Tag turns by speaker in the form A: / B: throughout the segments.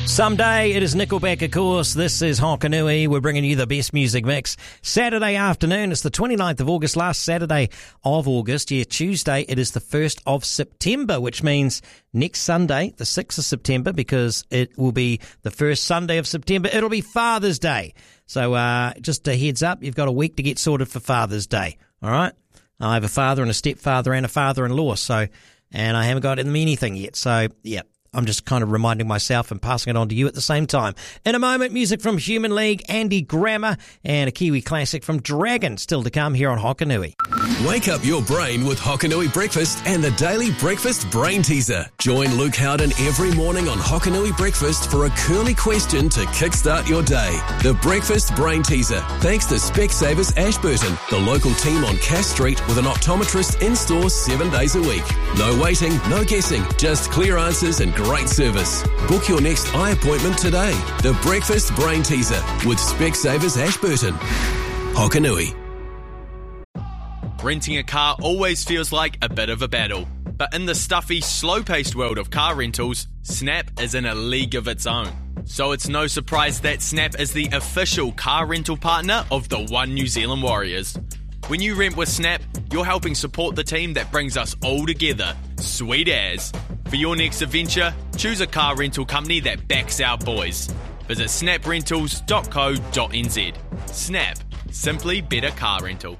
A: Someday, it is Nickelback, of course. This is Hokanui. We're bringing you the best music mix. Saturday afternoon, it's the 29th of August, last Saturday of August. Yeah, Tuesday, it is the 1st of September, which means next Sunday, the 6th of September, because it will be the first Sunday of September, it'll be Father's Day. So just a heads up, you've got a week to get sorted for Father's Day, all right? I have a father and a stepfather and a father-in-law, and I haven't got anything yet. So, yeah. I'm just kind of reminding myself and passing it on to you at the same time. In a moment, music from Human League, Andy Grammer, and a Kiwi classic from Dragon still to come here on Hokanui.
B: Wake up your brain with Hokanui Breakfast and the Daily Breakfast Brain Teaser. Join Luke Howden every morning on Hokanui Breakfast for a curly question to kickstart your day. The Breakfast Brain Teaser, thanks to Specsavers Ashburton, the local team on Cass Street with an optometrist in-store 7 days a week. No waiting, no guessing, just clear answers and great service. Book your next eye appointment today. The Breakfast Brain Teaser with Specsavers Ashburton. Hokanui.
C: Renting a car always feels like a bit of a battle. But in the stuffy, slow-paced world of car rentals, Snap is in a league of its own. So it's no surprise that Snap is the official car rental partner of the One New Zealand Warriors. When you rent with Snap, you're helping support the team that brings us all together. Sweet as. For your next adventure, choose a car rental company that backs our boys. Visit snaprentals.co.nz. Snap. Simply better car rental.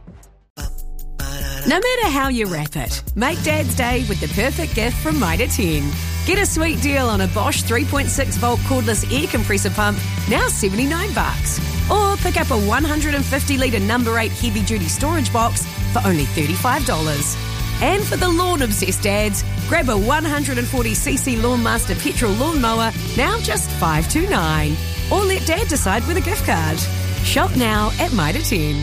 D: No matter how you wrap it, make Dad's Day with the perfect gift from Mitre 10. Get a sweet deal on a Bosch 3.6-volt cordless air compressor pump, now $79. Or pick up a 150-litre number 8 heavy-duty storage box for only $35. And for the lawn-obsessed dads, grab a 140cc Lawnmaster petrol lawnmower, now just $529. Or let Dad decide with a gift card. Shop now at Mitre 10.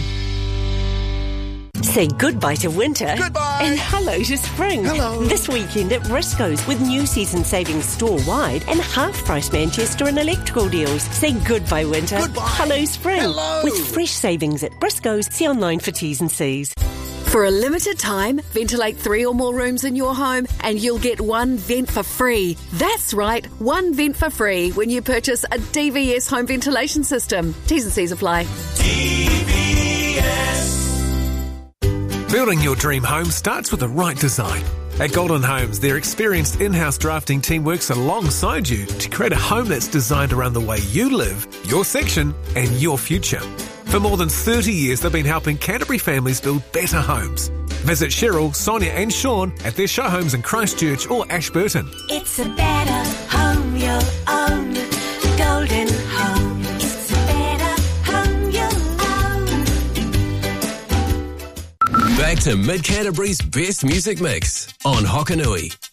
E: Say goodbye to winter.
F: Goodbye.
E: And hello to spring.
F: Hello.
E: This weekend at Briscoe's with new season savings store-wide and half-price Manchester and electrical deals. Say goodbye winter.
F: Goodbye.
E: Hello spring.
F: Hello.
E: With fresh savings at Briscoe's. See online for T's and C's.
D: For a limited time, ventilate 3 or more rooms in your home and you'll get 1 vent for free. That's right, 1 vent for free when you purchase a DVS home ventilation system. T's and C's apply.
G: DVS. Building your dream home starts with the right design. At Golden Homes, their experienced in-house drafting team works alongside you to create a home that's designed around the way you live, your section, and your future. For more than 30 years, they've been helping Canterbury families build better homes. Visit Cheryl, Sonia and Sean at their show homes in Christchurch or Ashburton.
H: It's a better home you'll own. Golden Homes. It's a better home you'll own.
B: Back to Mid Canterbury's best music mix on Hokanui.